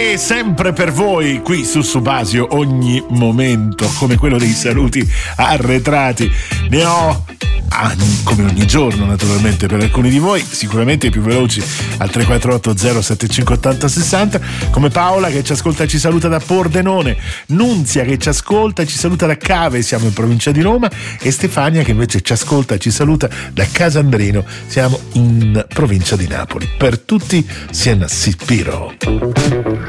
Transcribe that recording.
E sempre per voi qui su Subasio ogni momento, come quello dei saluti arretrati, ne ho come ogni giorno naturalmente per alcuni di voi, sicuramente i più veloci al 348 075 80 60, come Paola che ci ascolta e ci saluta da Pordenone, Nunzia che ci ascolta e ci saluta da Cave, siamo in provincia di Roma, e Stefania che invece ci ascolta e ci saluta da Casandrino, siamo in provincia di Napoli. Per tutti Siena Sipiro.